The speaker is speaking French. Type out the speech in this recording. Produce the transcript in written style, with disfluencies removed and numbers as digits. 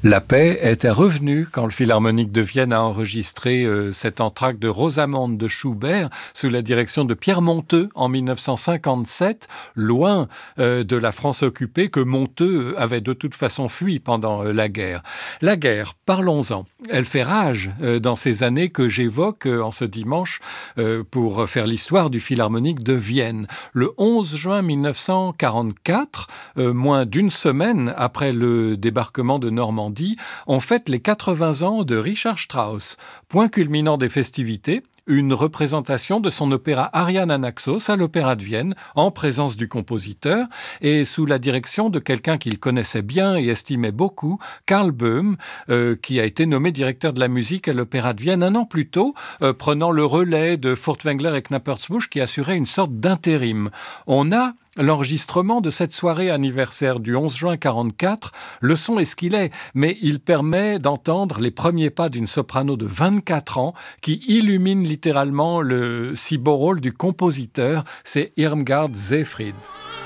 La paix était revenue quand le Philharmonique de Vienne a enregistré cet entr'acte de Rosamunde de Schubert sous la direction de Pierre Monteux en 1957, loin de la France occupée que Monteux avait de toute façon fui pendant la guerre. La guerre, parlons-en, elle fait rage dans ces années que j'évoque en ce dimanche pour faire l'histoire du Philharmonique de Vienne. Le 11 juin 1944, moins d'une semaine après le débarquement de Normandie, on fête les 80 ans de Richard Strauss. Point culminant des festivités, une représentation de son opéra Ariane Anaxos à l'Opéra de Vienne, en présence du compositeur et sous la direction de quelqu'un qu'il connaissait bien et estimait beaucoup, Karl Böhm, qui a été nommé directeur de la musique à l'Opéra de Vienne un an plus tôt, prenant le relais de Furtwängler et Knappertsbusch qui assurait une sorte d'intérim. On a l'enregistrement de cette soirée anniversaire du 11 juin 44, le son est ce qu'il est, mais il permet d'entendre les premiers pas d'une soprano de 24 ans qui illumine littéralement le si beau rôle du compositeur, c'est Irmgard Seefried.